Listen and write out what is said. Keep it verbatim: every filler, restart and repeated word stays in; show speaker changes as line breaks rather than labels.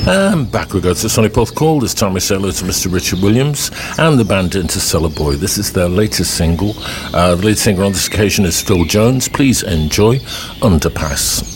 And back we go to Sonny Porthcawl. This time we say hello to Mister Richard Williams and the band Interstellar Boy. This is their latest single. Uh, the lead singer on this occasion is Phil Jones. Please enjoy Underpass.